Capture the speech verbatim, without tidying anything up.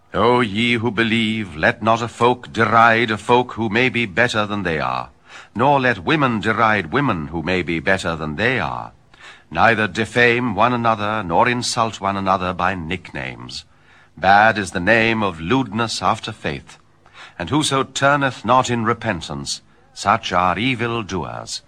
O ye who believe, let not a folk deride a folk who may be better than they are, nor let women deride women who may be better than they are. Neither defame one another, nor insult one another by nicknames. Bad is the name of lewdness after faith, and whoso turneth not in repentance, such are evil doers.